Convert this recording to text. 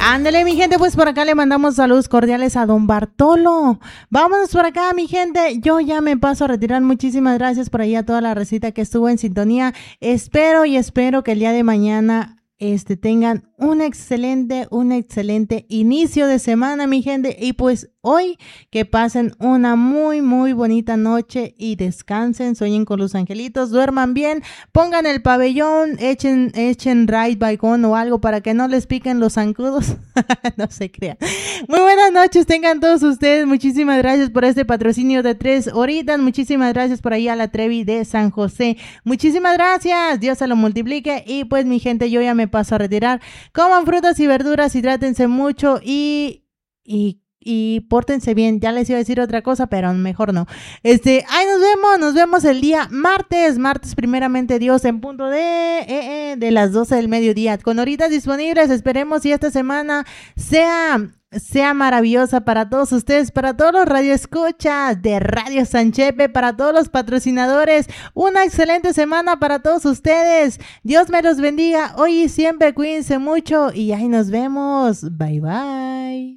Ándale, mi gente, pues por acá le mandamos saludos cordiales a don Bartolo. Vámonos por acá, mi gente. Yo ya me paso a retirar. Muchísimas gracias por ahí a toda la recita que estuvo en sintonía. Espero que el día de mañana tengan un excelente inicio de semana, mi gente. Y pues hoy que pasen una muy, muy bonita noche y descansen, sueñen con los angelitos, duerman bien, pongan el pabellón, echen ride bacon o algo para que no les piquen los zancudos. No se crean. Muy buenas noches tengan todos ustedes. Muchísimas gracias por este patrocinio de 3 horitas. Muchísimas gracias por ahí a la Trevi de San José. Muchísimas gracias. Dios se lo multiplique. Y pues mi gente, yo ya me paso a retirar. Coman frutas y verduras, hidrátense mucho y pórtense bien. Ya les iba a decir otra cosa, pero mejor no. Ahí nos vemos el día martes primeramente Dios, en punto de las 12 del mediodía, con horitas disponibles. Esperemos y esta semana sea maravillosa para todos ustedes, para todos los radioescuchas de Radio Sanchepe, para todos los patrocinadores. Una excelente semana para todos ustedes. Dios me los bendiga hoy y siempre. Cuídense mucho y ahí nos vemos. Bye bye.